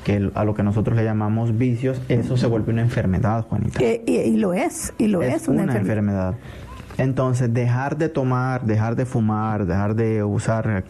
que a lo que nosotros le llamamos vicios, eso se vuelve una enfermedad, Juanita. Y lo es una enfermedad. Entonces, dejar de tomar, dejar de fumar, dejar de usar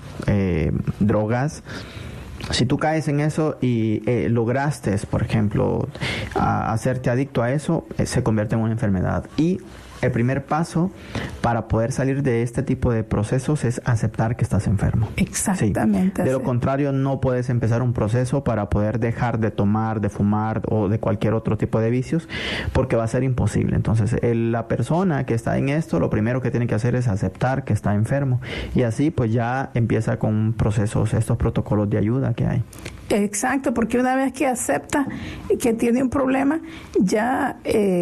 drogas, si tú caes en eso y lograste, por ejemplo, hacerte adicto a eso, se convierte en una enfermedad. Y el primer paso para poder salir de este tipo de procesos es aceptar que estás enfermo. Exactamente. Sí. De lo contrario, no puedes empezar un proceso para poder dejar de tomar, de fumar o de cualquier otro tipo de vicios, porque va a ser imposible. Entonces, la persona que está en esto, lo primero que tiene que hacer es aceptar que está enfermo. Y así, pues ya empieza con procesos, estos protocolos de ayuda que hay. Exacto, porque una vez que acepta que tiene un problema, ya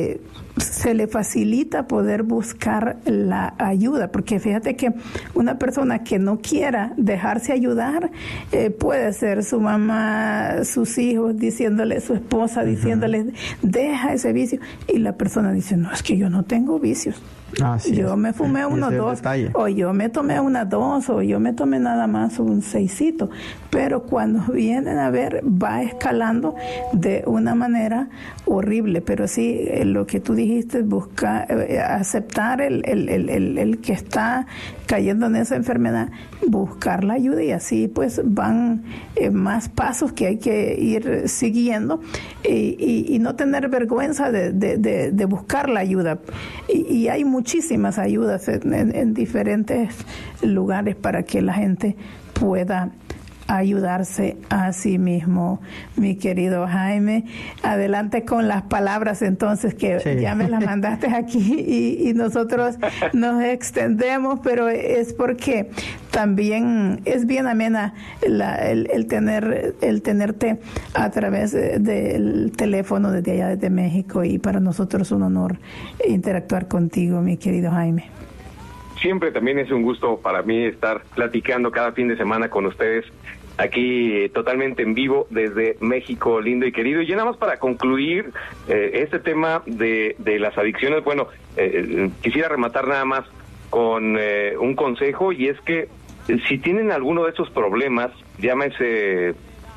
se le facilita poder buscar la ayuda, porque fíjate que una persona que no quiera dejarse ayudar, puede ser su mamá, sus hijos, diciéndole, su esposa, diciéndole, deja ese vicio, y la persona dice, no, es que yo no tengo vicios. Yo me fumé unos 2, o yo me tomé una 2, o yo me tomé nada más un 6, pero cuando vienen a ver, va escalando de una manera horrible. Pero sí, lo que tú dijiste, buscar, aceptar el que está cayendo en esa enfermedad, buscar la ayuda, y así pues van más pasos que hay que ir siguiendo, y no tener vergüenza de buscar la ayuda. Y hay muchísimas ayudas en diferentes lugares para que la gente pueda ayudarse a sí mismo. Mi querido Jaime, adelante con las palabras entonces, que ya me las mandaste aquí, y nosotros nos extendemos, pero es porque también es bien amena el tenerte a través del teléfono desde allá, desde México, y para nosotros es un honor interactuar contigo, mi querido Jaime. Siempre también es un gusto para mí estar platicando cada fin de semana con ustedes, aquí totalmente en vivo desde México lindo y querido. Y ya nada más para concluir este tema de las adicciones, bueno, quisiera rematar nada más con un consejo, y es que si tienen alguno de esos problemas, llámese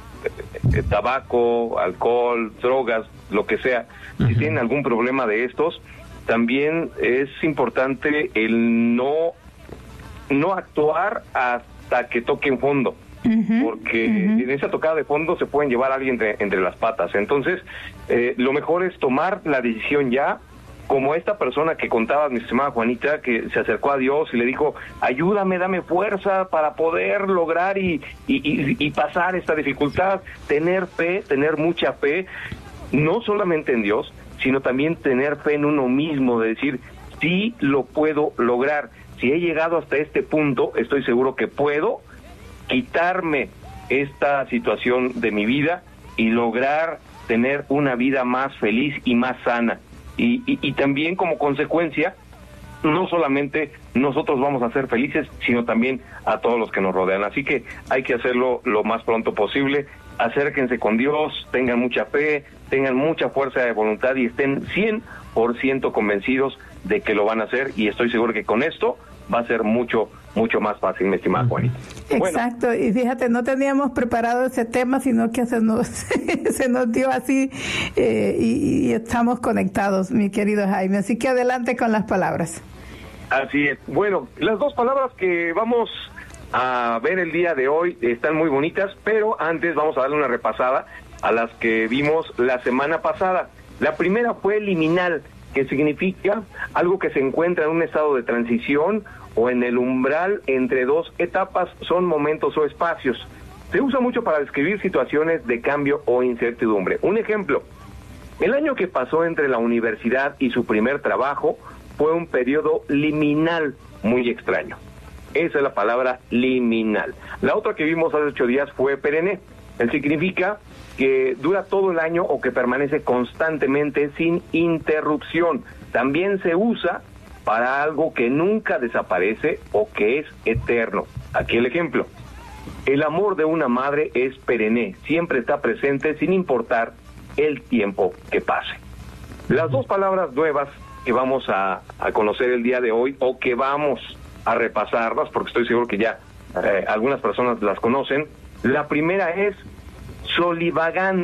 tabaco, alcohol, drogas, lo que sea, si tienen algún problema de estos, también es importante el no actuar hasta que toquen fondo, porque en esa tocada de fondo se pueden llevar a alguien entre las patas. Entonces, lo mejor es tomar la decisión ya, como esta persona que contabas, mi estimada Juanita, que se acercó a Dios y le dijo, ayúdame, dame fuerza para poder lograr y pasar esta dificultad. Tener fe, tener mucha fe, no solamente en Dios, sino también tener fe en uno mismo, de decir, sí lo puedo lograr. Si he llegado hasta este punto, estoy seguro que puedo quitarme esta situación de mi vida y lograr tener una vida más feliz y más sana. Y también, como consecuencia, no solamente nosotros vamos a ser felices, sino también a todos los que nos rodean. Así que hay que hacerlo lo más pronto posible. Acérquense con Dios, tengan mucha fe, tengan mucha fuerza de voluntad y estén 100% convencidos de que lo van a hacer, y estoy seguro que con esto va a ser mucho más fácil, mi estimada Juanita. Exacto, bueno. Y fíjate, no teníamos preparado ese tema, sino que se nos dio así, y estamos conectados, mi querido Jaime. Así que adelante con las palabras. Así es. Bueno, las dos palabras que vamos a ver el día de hoy están muy bonitas, pero antes vamos a darle una repasada a las que vimos la semana pasada. La primera fue liminal, que significa algo que se encuentra en un estado de transición o en el umbral entre dos etapas, son momentos o espacios. Se usa mucho para describir situaciones de cambio o incertidumbre. Un ejemplo, el año que pasó entre la universidad y su primer trabajo fue un periodo liminal muy extraño. Esa es la palabra liminal. La otra que vimos hace 8 días fue perenne. Significa que dura todo el año o que permanece constantemente sin interrupción. También se usa para algo que nunca desaparece o que es eterno. Aquí el ejemplo. El amor de una madre es perenne, siempre está presente sin importar el tiempo que pase. Las dos palabras nuevas que vamos a conocer el día de hoy, o que vamos a repasarlas, porque estoy seguro que ya algunas personas las conocen. La primera es solivagante.